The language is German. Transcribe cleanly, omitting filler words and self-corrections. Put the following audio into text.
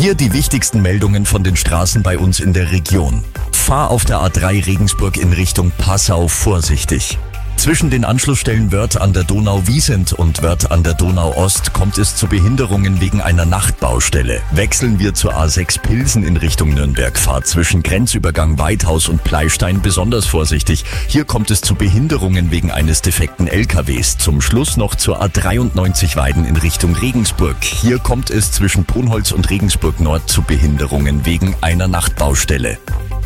Hier die wichtigsten Meldungen von den Straßen bei uns in der Region. Fahr auf der A3 Regensburg in Richtung Passau vorsichtig. Zwischen den Anschlussstellen Wörth an der Donau-Wiesent und Wörth an der Donau-Ost kommt es zu Behinderungen wegen einer Nachtbaustelle. Wechseln wir zur A6 Pilsen in Richtung Nürnberg. Fahrt zwischen Grenzübergang Weidhaus und Pleistein besonders vorsichtig. Hier kommt es zu Behinderungen wegen eines defekten LKWs. Zum Schluss noch zur A93 Weiden in Richtung Regensburg. Hier kommt es zwischen Ponholz und Regensburg Nord zu Behinderungen wegen einer Nachtbaustelle.